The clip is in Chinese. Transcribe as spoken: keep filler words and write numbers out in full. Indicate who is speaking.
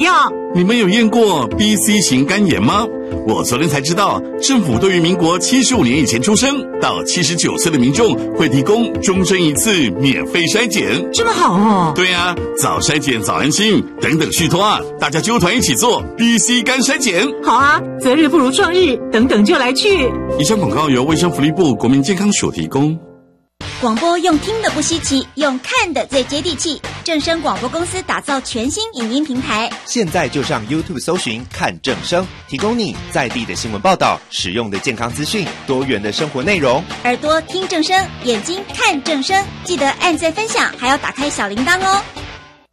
Speaker 1: 要。
Speaker 2: 你们有验过 B C 型肝炎吗？我昨天才知道，政府对于民国七十五年以前出生到七十九岁的民众会提供终身一次免费筛检。
Speaker 1: 这么好哦。
Speaker 2: 对啊，早筛检早安心，等等续托啊，大家揪团一起做 B C 肝筛检。
Speaker 1: 好啊，择日不如撞日，等等就来去。
Speaker 2: 以上广告由卫生福利部国民健康署提供。
Speaker 3: 广播用听的不稀奇，用看的最接地气。正声广播公司打造全新影音平台，
Speaker 4: 现在就上 YouTube 搜寻看正声，提供你在地的新闻报道、实用的健康资讯、多元的生活内容。
Speaker 3: 耳朵听正声，眼睛看正声，记得按赞分享，还要打开小铃铛哦。